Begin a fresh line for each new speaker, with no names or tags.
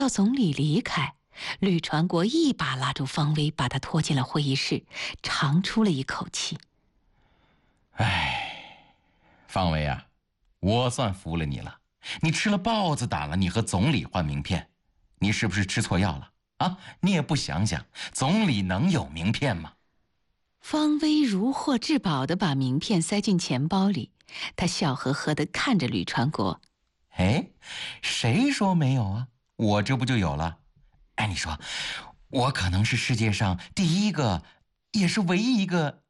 到总理离开，吕传国一把拉住方威，把他拖进了会议室，长出了一口气。
哎，方威啊，我算服了你了。你吃了豹子胆了，你和总理换名片，你是不是吃错药了啊？你也不想想，总理能有名片吗？
方威如获至宝地把名片塞进钱包里，他笑呵呵地看着吕传国。
哎，谁说没有啊？我这不就有了？哎，你说，我可能是世界上第一个，也是唯一一个